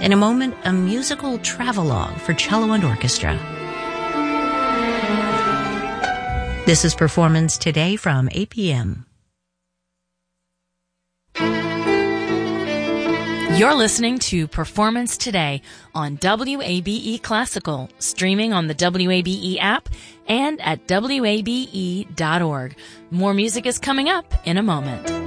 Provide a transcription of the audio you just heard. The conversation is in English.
In a moment, a musical travelogue for cello and orchestra. This is Performance Today from APM. You're listening to Performance Today on WABE Classical, streaming on the WABE app and at WABE.org. More music is coming up in a moment.